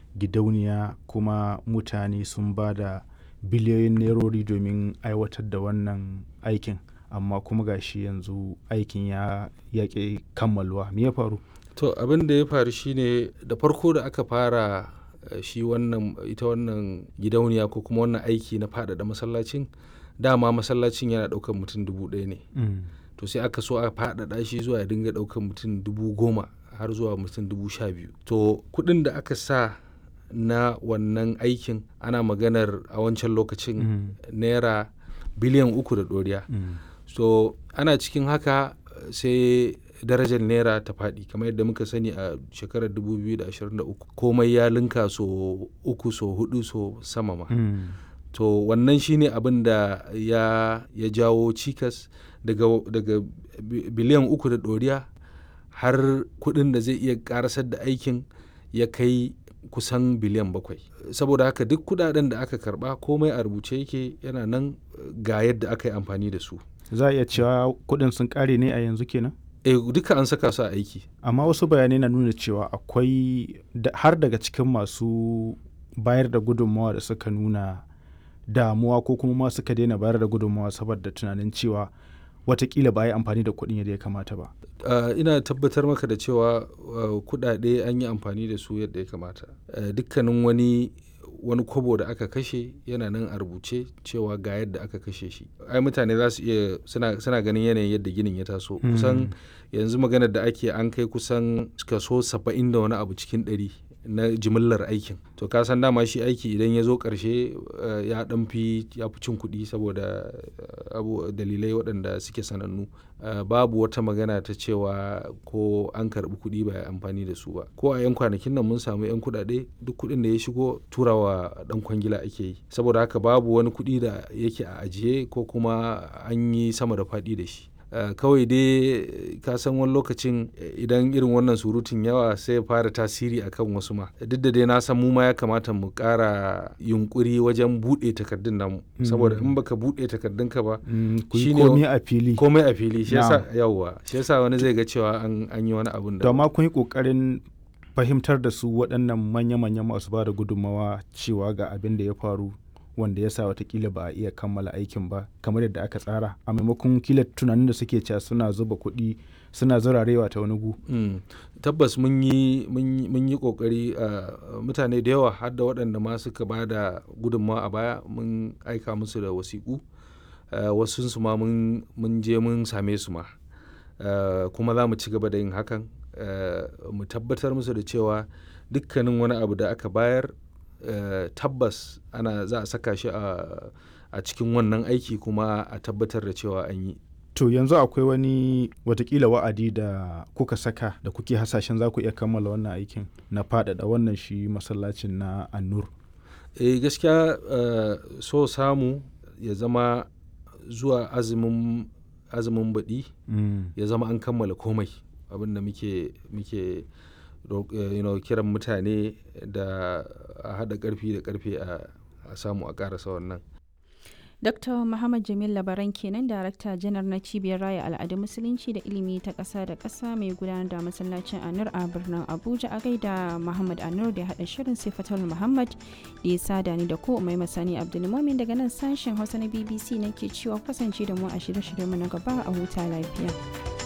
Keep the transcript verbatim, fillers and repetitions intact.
gidauniya kuma mutane sun ba da biliyoyin nerori domin aiwatar da wannan aikin, amma kuma gashi yanzu aikin ya yaƙi kammalwa. Me ya faru? To abin da ya faru shine da farko da aka fara shi wannan ita wannan gidauniya ko kuma wannan aiki na faɗaɗa masallacin, dama masallacin yana ɗaukar mutum dubu ɗaya ne. Mm. To sai aka so a faɗaɗa shi zuwa ya dinga ɗaukar mutum dubu goma har zuwa mutum dubu sha biyu. To kuɗin da aka sa na wannan aikin ana maganar a wancan lokacin Mm. naira biliyan uku da ɗoriya. Mm. So ana cikin haka sai darajar naira ta faɗi kamar yadda muka sani a shekarar dubu biyu da ashirin da uku komai ya linka so uku so hudu so sama ma. Mm. To wannan shine abin da ya, ya jawo cikas daga, daga biliyan uku da ɗoriya har kuɗin da zai iya ƙarasar da aikin ya kai kusan biliyan bakwai. Saboda haka duk kuɗaɗen da aka karɓa komai a rubuce yake yana nan ga yadda aka yi amfani da su. Za a iya cewa kuɗin sun ƙare ne a yanzu kenan? Eh duka an saka su a aiki. Amma wasu bayanai na nuna cewa akwai har daga cikin masu bayar da gudunmawa da suka nuna damuwa ko kuma ma suka daina bayar da gudunmawa saboda tunanin cewa watakila ba a yi amfani da kuɗin yadda ya kamata ba. Uh, ina tabbatar maka da cewa uh, kuɗaɗe an yi amfani da su yadda ya kamata. Uh, dukkanin wani wani kobo da aka kashe yana nan a rubuce cewa ga yadda aka kashe shi. Ai mutane za su iya suna, suna ganin yanayin yadda ginin ya taso. Mm. Kusan yanzu maganar da ake an kai kusan kaso saba'in da wani abu cikin ɗari na jimillar aikin. To ka san dama shi aiki idan ya zo ƙarshe uh, ya ɗan fi ya fi cin kuɗi saboda uh, abu dalilai waɗanda suke sanannu. Uh, babu wata magana ta cewa ko an karɓi kuɗi ba ya amfani da su ba. Ko a 'yan kwanakin nan mun samu 'yan kuɗaɗe duk kuɗin da ya shigo turawa ɗan kwangila ake yi. Saboda haka babu wani kuɗi da yake a ajiye ko kuma an yi sama da faɗi da shi. Uh, kawai dai ka san wani lokacin idan irin wannan surutun yawa sai ya fara tasiri akan wasu ma. Duk da dai na san mu ma ya kamata mu ƙara yunkuri wajen buɗe takardun namu. Mm. Saboda in baka buɗe takardunka ba mm, shine komai a fili. Komai a fili shi yasa yawa shi yasa wani zai ga cewa an, an yi wani abun da. Da ma kun yi ƙoƙarin fahimtar da su waɗannan manya-manyan masu ba da gudunmawa cewa ga abin da ya faru wanda ya sa watakila ba a iya kammala aikin ba kamar yadda aka tsara, a maimakon kila tunanin da suke cewa suna zuba kuɗi suna zurarewa ta wani gu. Mm. Tabbas mun yi mun yi kokari uh, mutane da yawa har da waɗanda ma suka ba da gudunmawa a baya mun aika musu da wasiƙu, uh, wasu su ma mun je mun same su ma, uh, kuma za mu ci gaba da yin hakan, uh, mu tabbatar musu da cewa dukkanin wani abu da aka bayar Uh, tabbas ana za a saka shi a, a cikin wannan aiki kuma a tabbatar da cewa an yi. To yanzu akwai wani watakila wa'adi da kuka saka da kuke hasashen za ku iya kammala wannan aikin na faɗaɗa wannan shi masallacin na An-Nur? Eh gaskiya uh, so samu ya zama zuwa azumin azumin baɗi mm. ya zama an kammala komai abin da muke muke you know, kiran mutane da a haɗa ƙarfi da ƙarfe a samu a ƙarasa wannan. Dokta Muhammad Jamil Labaran kenan, Darakta Janar na Cibiyar Raya Al'adun Musulunci da Ilimi ta ƙasa da ƙasa mai gudanar da masallacin An-Nur a birnin Abuja. A gaida Muhammad An-Nur da ya haɗa shirin, sai Fatul Muhammad da ya sada ni da ko mai masani Abdulmumin daga nan sashen Hausa na B B C nake cewa kasance da mu a shirye-shiryenmu na gaba, a huta lafiya.